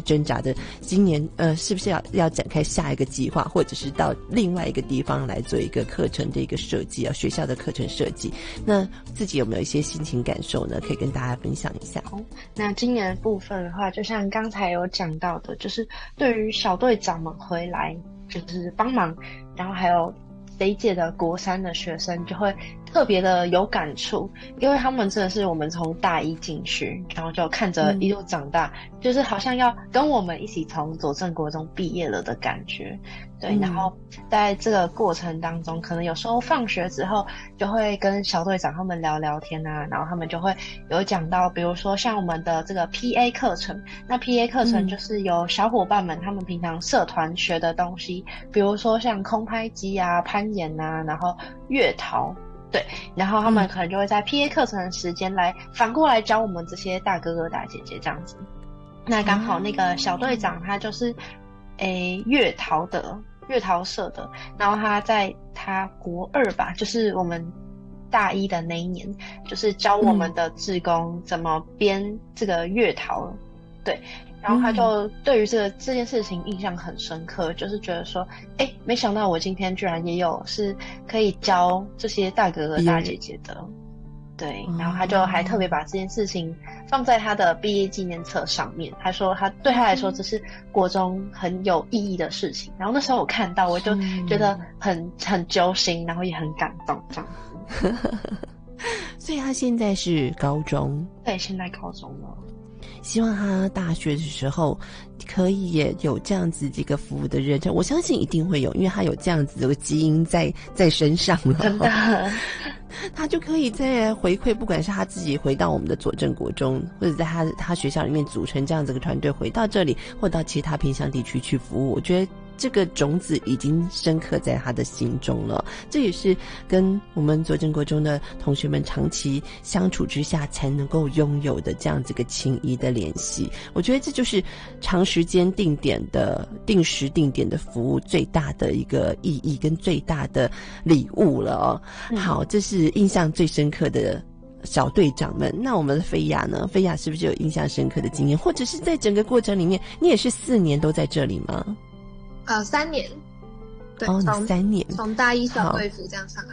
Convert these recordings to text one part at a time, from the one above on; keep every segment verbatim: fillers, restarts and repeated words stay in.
挣扎的，今年呃是不是要要展开下一个计划，或者是到另外一个地方来做一个课程的一个设计啊，学校的课程设计？那自己有没有一些心情感受呢？可以跟大家分享一下。 哦，那今年的部分的话，就像刚才有讲到的，就是对于小队长们回来就是帮忙，然后还有这一届的国三的学生就会特别的有感触，因为他们真的是我们从大一进去，然后就看着一路长大，嗯、就是好像要跟我们一起从左正国中毕业了的感觉。对，然后在这个过程当中，可能有时候放学之后就会跟小队长他们聊聊天啊，然后他们就会有讲到，比如说像我们的这个 P A 课程，那 P A 课程就是由小伙伴们他们平常社团学的东西，比如说像空拍机啊、攀岩啊，然后月桃。对，然后他们可能就会在 P A 课程的时间来反过来教我们这些大哥哥大姐姐这样子。那刚好那个小队长他就是诶月桃的月桃社的，然后他在他国二吧，就是我们大一的那一年，就是教我们的志工怎么编这个月桃。对，然后他就对于这个这件事情印象很深刻，就是觉得说，哎，没想到我今天居然也有是可以教这些大哥哥大姐姐的。对，然后他就还特别把这件事情放在他的毕业纪念册上面。他说他对他来说这是国中很有意义的事情。然后那时候我看到，我就觉得很很揪心，然后也很感动这样子。 所以他现在是高中？ 对，现在高中了。 希望他大学的时候可以也有这样子这个服务的认证，我相信一定会有，因为他有这样子的基因在在身上了， 真的， 他就可以再回馈，不管是他自己回到我们的左正国中，或者在他他学校里面组成这样子的团队回到这里，或到其他偏乡地区去服务，我觉得这个种子已经深刻在他的心中了。这也是跟我们左正国中的同学们长期相处之下才能够拥有的这样子个情谊的联系。我觉得这就是长时间定点的定时定点的服务最大的一个意义跟最大的礼物了哦。嗯、好，这是印象最深刻的小队长们。那我们的菲亚呢？菲亚是不是有印象深刻的经验，或者是在整个过程里面，你也是四年都在这里吗？ 呃，三年，对， 哦，你三年， 从大一小队服这样上来。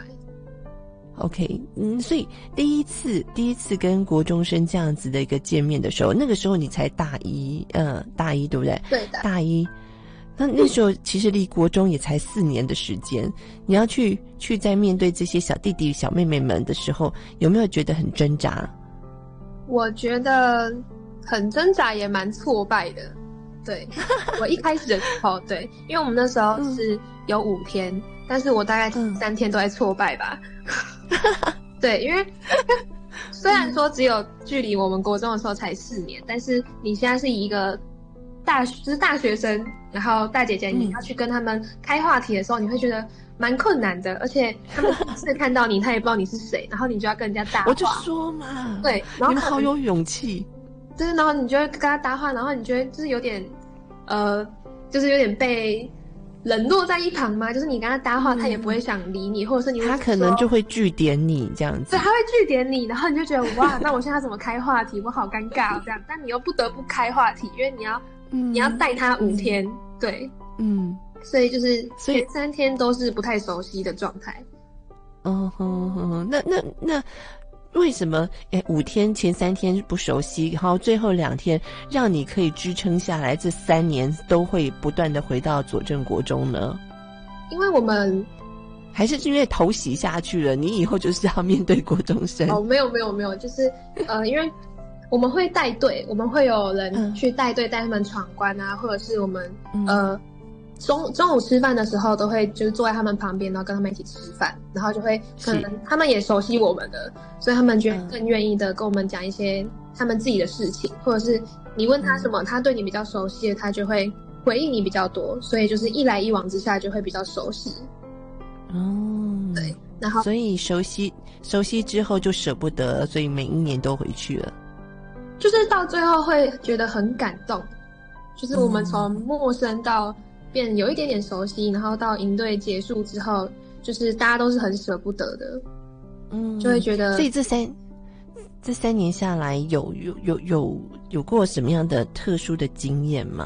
OK， 嗯，所以第一次第一次跟国中生这样子的一个见面的时候，那个时候你才大一，呃，大一对不对？ 对的， 大一。那那时候其实离国中也才四年的时间，你要去去在面对这些小弟弟小妹妹们的时候，有没有觉得很挣扎？ 我觉得很挣扎，也蛮挫败的。对，我一开始的时候，对，因为我们那时候是有五天，嗯、但是我大概三天都在挫败吧。嗯、对，因为虽然说只有距离我们国中的时候才四年，但是你现在是以一个大就是大学生，然后大姐姐你要去跟他们开话题的时候，嗯、你会觉得蛮困难的，而且他们第一次看到你，他也不知道你是谁，然后你就要跟人家搭话。 我就说嘛， 对，然后你们好有勇气。 对，然后你就会跟他搭话，然后你觉得就是有点，呃，就是有点被冷落在一旁嘛。就是你跟他搭话，嗯、他也不会想理你，或者是你会他可能就会据点你这样子。 对，他会据点你，然后你就觉得哇，那我现在怎么开话题？我好尴尬哦，这样。但你又不得不开话题，因为你要、嗯、你要带他五天，嗯、对，嗯，所以就是前三天都是不太熟悉的状态。 嗯哼哼，那那那。为什么诶五天前三天不熟悉，然后最后两天让你可以支撑下来，这三年都会不断的回到左正国中呢？ 因为我们还是因为头洗下去了，你以后就是要面对国中生。 哦，没有没有没有，就是呃，因为我们会带队，我们会有人去带队带他们闯关啊，或者是我们、嗯、呃。中中午吃饭的时候都会就是坐在他们旁边，然后跟他们一起吃饭，然后就会可能他们也熟悉我们的，所以他们就更愿意的跟我们讲一些他们自己的事情，或者是你问他什么，他对你比较熟悉的，他就会回应你比较多，所以就是一来一往之下就会比较熟悉。 哦， 对，然后所以熟悉熟悉之后就舍不得，所以每一年都回去了。 就是到最后会觉得很感动，就是我们从陌生到变有一点点熟悉，然后到营队结束之后，就是大家都是很舍不得的，嗯，就会觉得。 所以这三这三年下来有，有有有有过什么样的特殊的经验吗？